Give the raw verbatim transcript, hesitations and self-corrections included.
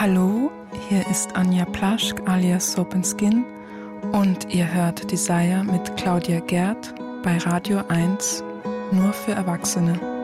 Hallo, hier ist Anja Plaschk alias Soap and Skin und ihr hört Desire mit Claudia Gerd bei Radio eins, nur für Erwachsene.